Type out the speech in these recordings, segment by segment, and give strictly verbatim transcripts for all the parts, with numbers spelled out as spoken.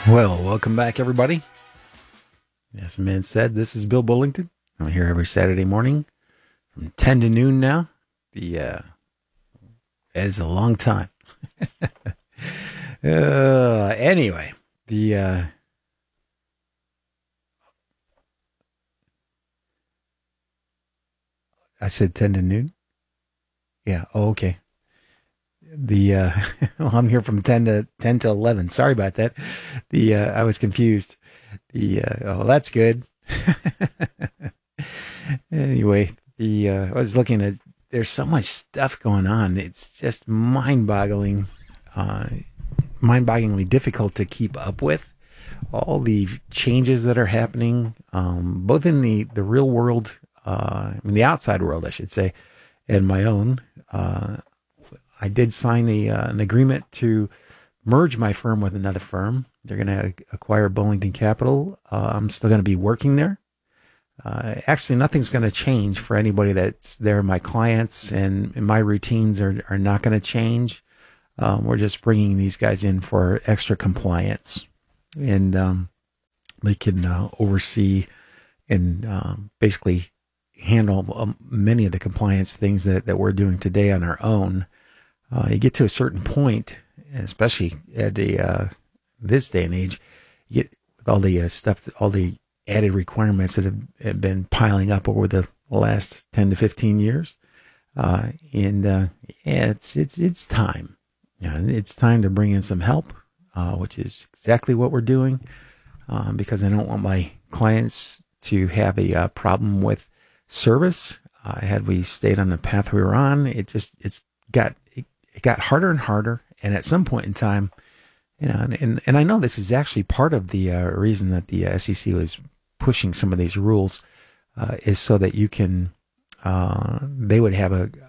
Well, welcome back, everybody. As the man said, this is Bill Bullington. I'm here every Saturday morning from ten to noon now. The uh, that is a long time. uh, anyway, the uh, I said ten to noon. Yeah. Oh, okay. The uh, well, I'm here from ten to ten to eleven. Sorry about that. The uh, I was confused. The uh, oh, that's good. Anyway, the uh, I was looking at. There's so much stuff going on. It's just mind-boggling, uh, mind-bogglingly difficult to keep up with. All the changes that are happening, um, both in the the real world, uh, in the outside world, I should say, and my own. Uh, I did sign a uh, an agreement to merge my firm with another firm. They're going to acquire Bullington Capital. Uh, I'm still going to be working there. Uh, actually, nothing's going to change for anybody that's there. My clients and, and my routines are, are not going to change. Um, we're just bringing these guys in for extra compliance. And um, they can uh, oversee and um, basically handle um, many of the compliance things that, that we're doing today on our own. Uh, you get to a certain point, especially at the, uh, this day and age, you get with all the uh, stuff, all the added requirements that have, have been piling up over the last ten to fifteen years. Uh, and uh, yeah, it's it's it's time. You know, it's time to bring in some help, uh, which is exactly what we're doing, um, because I don't want my clients to have a uh, problem with service. Uh, had we stayed on the path we were on, it just it's got it, it got harder and harder. And at some point in time, you know, and, and, and I know this is actually part of the uh, reason that the uh, S E C was pushing some of these rules, uh, is so that you can, uh, they would have a,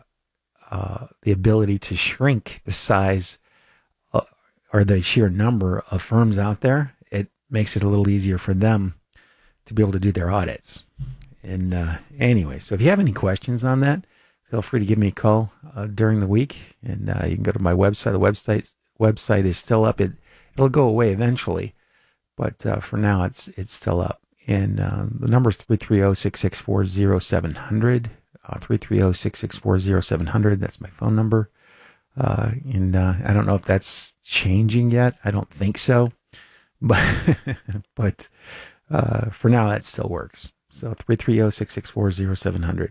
uh, the ability to shrink the size uh, or the sheer number of firms out there. It makes it a little easier for them to be able to do their audits. And uh, anyway, so if you have any questions on that, feel free to give me a call uh, during the week, and uh, you can go to my website. The website website is still up. It it'll go away eventually, but uh, for now it's it's still up. And uh, the number is three three zero, six six four, zero seven zero zero. Uh, three three zero, six six four, zero seven zero zero. That's my phone number. Uh, and uh, I don't know if that's changing yet. I don't think so, but but uh, for now that still works. So three three zero, six six four, zero seven zero zero.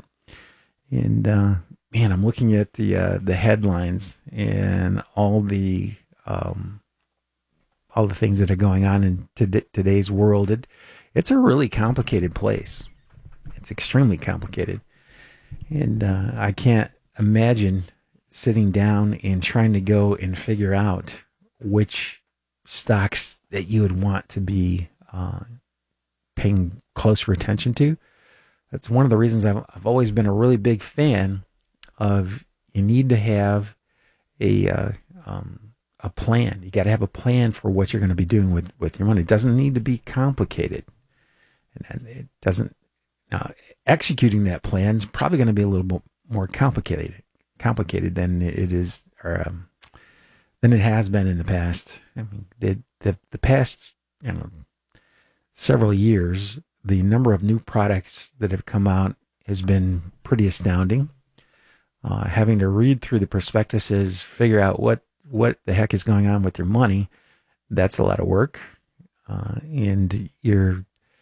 And, uh, man, I'm looking at the, uh, the headlines and all the, um, all the things that are going on in to- today's world. It, it's a really complicated place. It's extremely complicated. And, uh, I can't imagine sitting down and trying to go and figure out which stocks that you would want to be, uh, paying closer attention to. That's one of the reasons I've, I've always been a really big fan of, you need to have a uh, um, a plan. You got to have a plan for what you're going to be doing with, with your money. It doesn't need to be complicated. And it doesn't, now, executing that plan is probably going to be a little more complicated, complicated than it is, or um, than it has been in the past. I mean, the, the, the past, you know, several years, the number of new products that have come out has been pretty astounding. Uh, having to read through the prospectuses, figure out what, what the heck is going on with your money, that's a lot of work. Uh, and you're,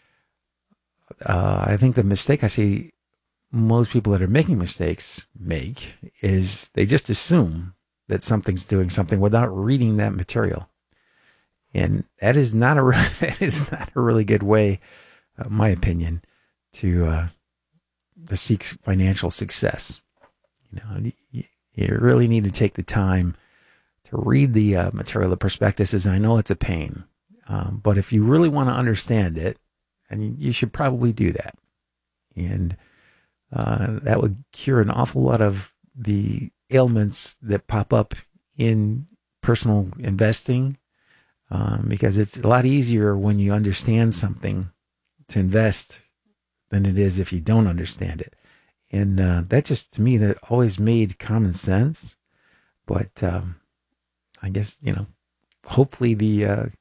uh, I think the mistake I see most people that are making mistakes make is they just assume that something's doing something without reading that material. And that is not a, that is not a really good way, Uh, my opinion, to uh, to seek financial success. You know, you, you really need to take the time to read the uh, material, the prospectuses. I know it's a pain, um, but if you really want to understand it, and you, you should probably do that, and uh, that would cure an awful lot of the ailments that pop up in personal investing, um, because it's a lot easier when you understand something to invest than it is if you don't understand it. And uh, that just, to me, that always made common sense. But um, I guess, you know, hopefully the, uh,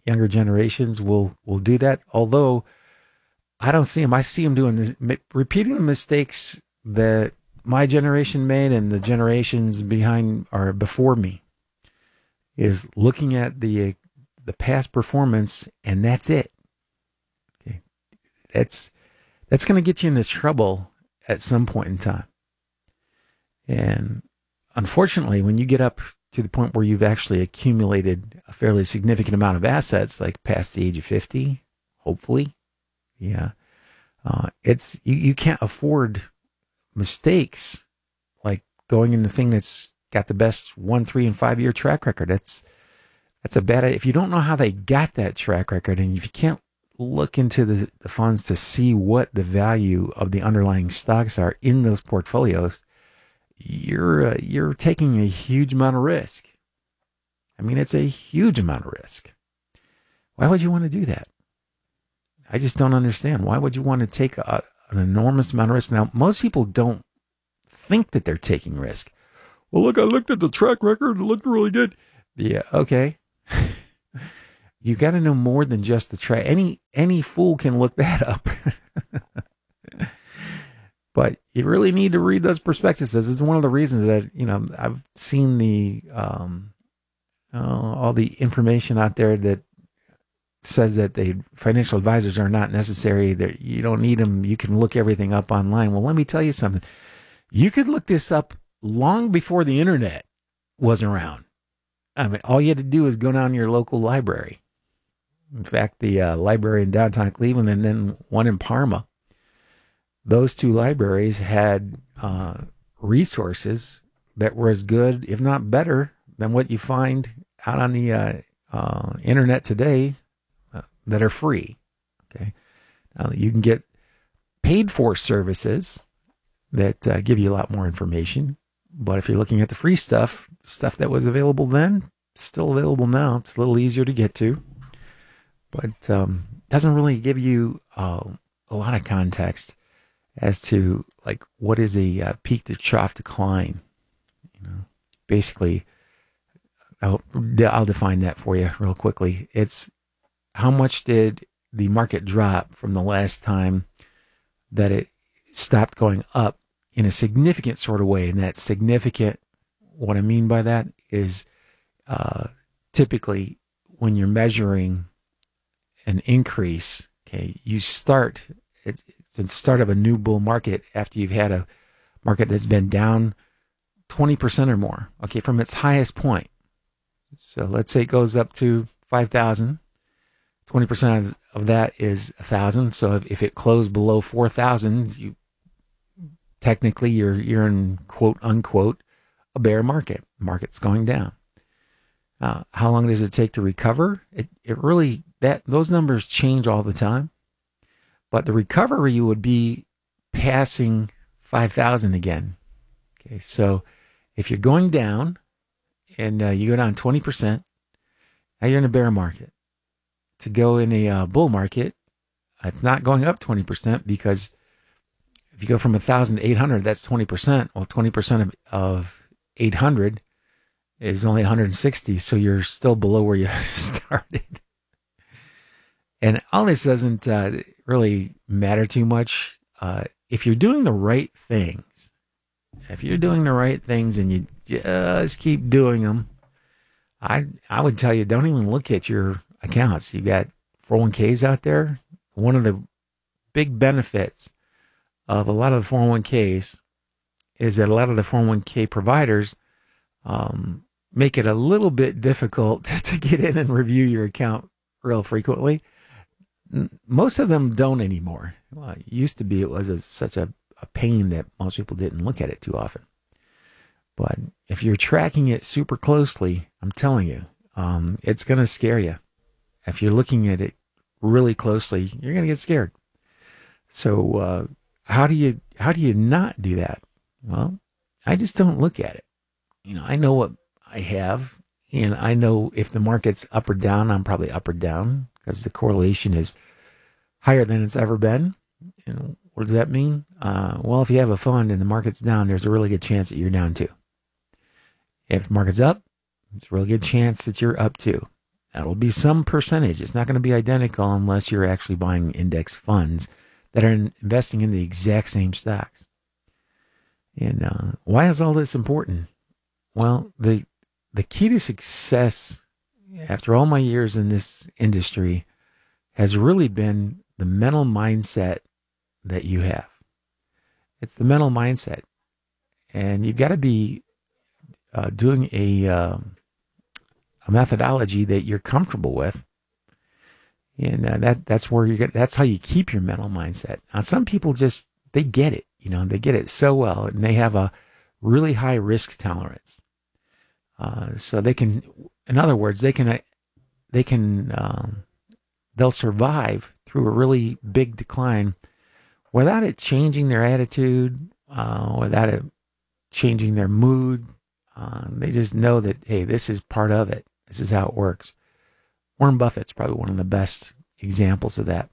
younger generations will will do that. Although I don't see them. I see them doing this, repeating the mistakes that my generation made and the generations behind or before me, is looking at the the past performance, and that's it. Okay, that's that's going to get you into trouble at some point in time. And unfortunately, when you get up to the point where you've actually accumulated a fairly significant amount of assets, like past the age of fifty, hopefully, yeah, uh, it's you, you can't afford mistakes like going in the thing that's got the best one, three, and five year track record. That's that's a bad. If you don't know how they got that track record, and if you can't look into the, the funds to see what the value of the underlying stocks are in those portfolios, you're uh, you're taking a huge amount of risk. I mean, it's a huge amount of risk. Why would you want to do that? I just don't understand. Why would you want to take a, an enormous amount of risk? Now, most people don't think that they're taking risk. Well, look, I looked at the track record. It looked really good. Yeah, okay. You got to know more than just the track. Any any fool can look that up. But you really need to read those prospectuses. It's one of the reasons that, you know, I've seen the um, uh, all the information out there that says that the financial advisors are not necessary. That you don't need them. You can look everything up online. Well, let me tell you something. You could look this up long before the internet was around. I mean, all you had to do is go down to your local library. In fact, the uh, library in downtown Cleveland and then one in Parma, those two libraries had uh, resources that were as good, if not better, than what you find out on the uh, uh, internet today uh, that are free. Okay, now you can get paid for services that uh, give you a lot more information. But if you're looking at the free stuff, stuff that was available then, still available now. It's a little easier to get to, but um, doesn't really give you uh, a lot of context as to like what is a uh, peak to trough decline. You know, basically, I'll, I'll define that for you real quickly. It's how much did the market drop from the last time that it stopped going up in a significant sort of way. And that significant, what I mean by that is uh, typically when you're measuring an increase, okay, you start, it's, it's the start of a new bull market after you've had a market that's been down twenty percent or more, okay, from its highest point. So let's say it goes up to five thousand. twenty percent of that is one thousand. So if, if it closed below four thousand, you technically you're you're in quote unquote a bear market. Market's going down. Uh, how long does it take to recover? It it really that those numbers change all the time, but the recovery would be passing five thousand again. Okay, so if you're going down and uh, you go down twenty percent, now you're in a bear market. To go in a uh, bull market, it's not going up twenty percent because if you go from one thousand to eight hundred, that's twenty percent. Well, twenty percent of, of eight hundred is only one hundred sixty, so you're still below where you started. And all this doesn't uh, really matter too much. Uh, if you're doing the right things, if you're doing the right things and you just keep doing them, I I would tell you, don't even look at your accounts. You got four oh one k's out there. One of the big benefits of a lot of the four oh one k's is that a lot of the four oh one k providers um, make it a little bit difficult to get in and review your account real frequently. Most of them don't anymore. Well, it used to be it was a, such a, a pain that most people didn't look at it too often. But if you're tracking it super closely, I'm telling you, um, it's going to scare you. If you're looking at it really closely, you're going to get scared. So uh, how do you how do you not do that? Well, I just don't look at it. You know, I know what I have, and I know if the market's up or down, I'm probably up or down because the correlation is higher than it's ever been. And what does that mean? Uh, well, if you have a fund and the market's down, there's a really good chance that you're down too. If the market's up, there's a really good chance that you're up too. That'll be some percentage. It's not going to be identical unless you're actually buying index funds that are in, investing in the exact same stocks. And uh, why is all this important? Well, the the key to success after all my years in this industry has really been the mental mindset that you have. It's the mental mindset. And you've got to be uh, doing a, um, a methodology that you're comfortable with. And uh, that that's where you get, that's how you keep your mental mindset. Now, some people just, they get it, you know, they get it so well, and they have a really high risk tolerance. Uh, so they can, in other words, they can, they can, um, they'll survive through a really big decline without it changing their attitude, uh, without it changing their mood. Uh, they just know that, hey, this is part of it. This is how it works. Warren Buffett's probably one of the best examples of that.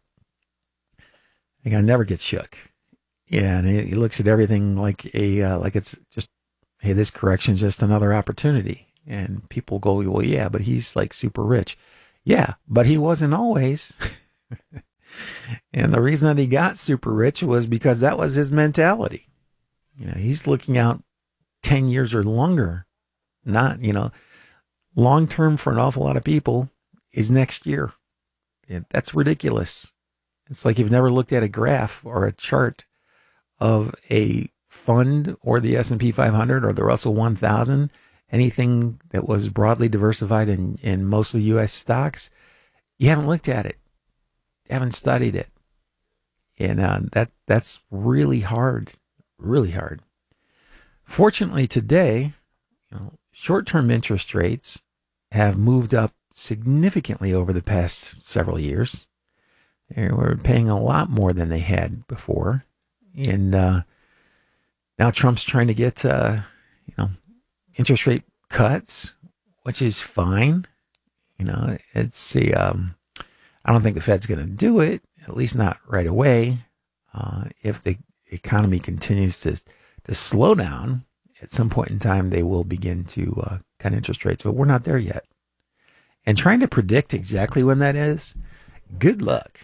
The guy never gets shook. Yeah, and he, he looks at everything like a uh, like it's just, hey, this correction's just another opportunity. And people go, well, yeah, but he's like super rich. Yeah, but he wasn't always. And the reason that he got super rich was because that was his mentality. You know, he's looking out ten years or longer. Not, you know, long term for an awful lot of people is next year. Yeah, that's ridiculous. It's like you've never looked at a graph or a chart of a fund or the S and P five hundred or the Russell one thousand, anything that was broadly diversified in, in mostly U S stocks. You haven't looked at it. You haven't studied it. And uh, that that's really hard, really hard. Fortunately today, you know, short-term interest rates have moved up significantly over the past several years. They were paying a lot more than they had before. And uh, now Trump's trying to get, uh, you know, interest rate cuts, which is fine. You know, it's a, um, I don't think the Fed's going to do it, at least not right away. Uh, if the economy continues to, to slow down, at some point in time, they will begin to uh, cut interest rates, but we're not there yet. And trying to predict exactly when that is, good luck.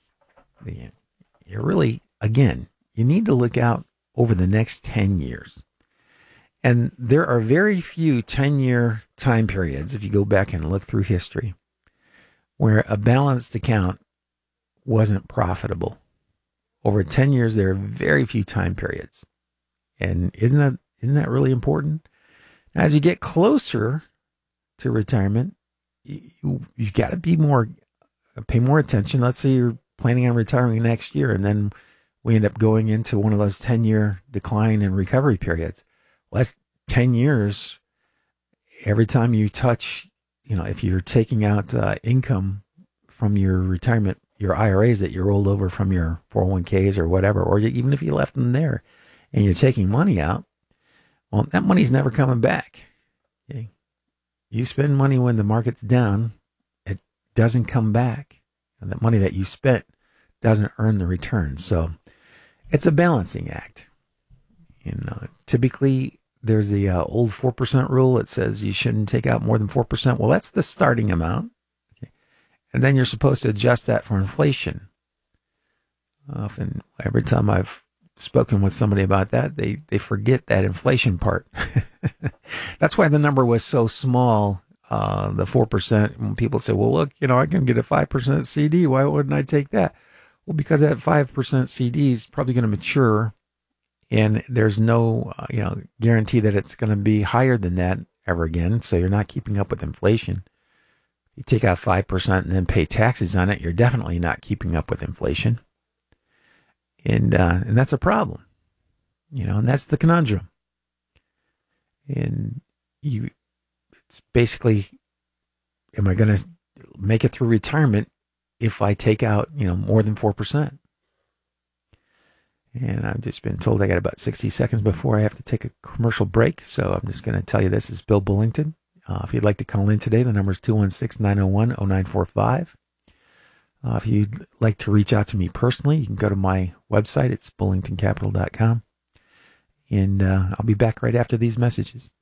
You're really, again, you need to look out over the next ten years. And there are very few ten-year time periods, if you go back and look through history, where a balanced account wasn't profitable. Over ten years, there are very few time periods. And isn't that isn't that really important? Now, as you get closer to retirement, you, you've got to be more, pay more attention. Let's say you're planning on retiring next year, and then we end up going into one of those ten-year decline and recovery periods. Well, that's ten years. Every time you touch, you know, if you're taking out uh, income from your retirement, your I R As that you rolled over from your four oh one k's or whatever, or you, even if you left them there and you're taking money out, well, that money's never coming back. Okay? You spend money when the market's down, it doesn't come back. And the money that you spent doesn't earn the return. So it's a balancing act. You know, typically there's the uh, old four percent rule that says you shouldn't take out more than four percent. Well, that's the starting amount. Okay. And then you're supposed to adjust that for inflation. Often, every time I've spoken with somebody about that, they, they forget that inflation part. That's why the number was so small, uh, the four percent. When people say, well, look, you know, I can get a five percent C D. Why wouldn't I take that? Well, because that five percent C D is probably going to mature, and there's no, uh, you know, guarantee that it's going to be higher than that ever again. So you're not keeping up with inflation. You take out five percent and then pay taxes on it, you're definitely not keeping up with inflation. And, uh, and that's a problem, you know, and that's the conundrum. And you, it's basically, am I going to make it through retirement if I take out, you know, more than four percent? And I've just been told I got about sixty seconds before I have to take a commercial break. So I'm just going to tell you this is Bill Bullington. Uh, if you'd like to call in today, the number is two one six, nine oh one, oh nine four five. Uh, if you'd like to reach out to me personally, you can go to my website. It's bullington capital dot com. And uh, I'll be back right after these messages.